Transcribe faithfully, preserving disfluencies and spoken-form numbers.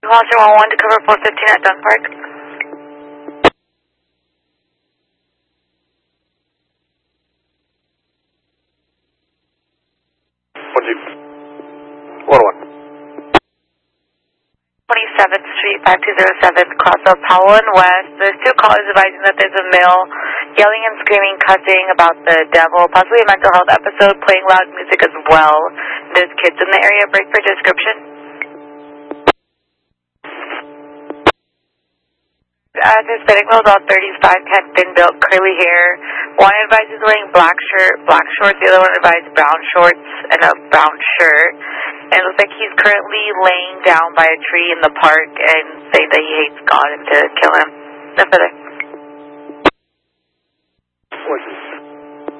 Foster one one to cover four fifteen at Dunn Park. One Jeep. one oh one. twenty-seventh Street, five two zero seven, cross of Powell and West. There's two callers advising that there's a male yelling and screaming, cussing about the devil, possibly a mental health episode, playing loud music as well. There's kids in the area. Break for description. Uh, Hispanic male, about thirty-five, ten, thin built, curly hair. One advises wearing black shirt, black shorts. The other one advises brown shorts and a brown shirt. And it looks like he's currently laying down by a tree in the park and saying that he hates God and to kill him. No further. One Jeep.